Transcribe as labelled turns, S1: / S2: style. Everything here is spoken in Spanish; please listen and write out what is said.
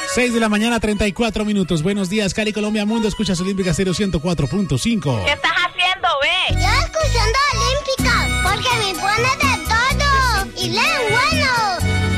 S1: 6 de la mañana, 34 minutos. Buenos días, Cali, Colombia, Mundo. Escuchas Olímpica 104.5.
S2: ¿Qué estás haciendo, ve?
S3: Yo escuchando Olímpica.